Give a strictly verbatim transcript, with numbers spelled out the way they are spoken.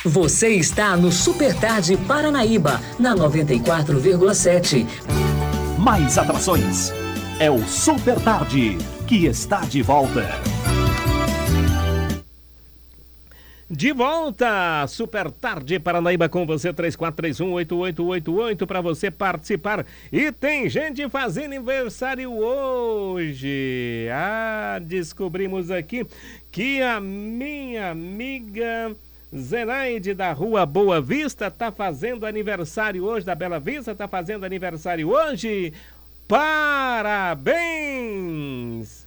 Você está no Super Tarde Paranaíba, na noventa e quatro vírgula sete. Mais atrações. É o Super Tarde, que está de volta. De volta, Super Tarde Paranaíba com você, três quatro três um, oito oito oito oito, para você participar. E tem gente fazendo aniversário hoje. Ah, descobrimos aqui que a minha amiga Zenaide da Rua Boa Vista tá fazendo aniversário hoje, da Bela Vista, tá fazendo aniversário hoje. Parabéns!